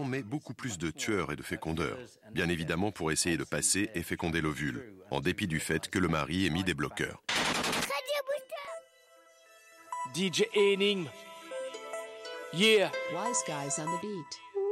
met beaucoup plus de tueurs et de fécondeurs, bien évidemment pour essayer de passer et féconder l'ovule, en dépit du fait que le mari ait mis des bloqueurs. DJ Henning. Yeah. Wise guys on the beat.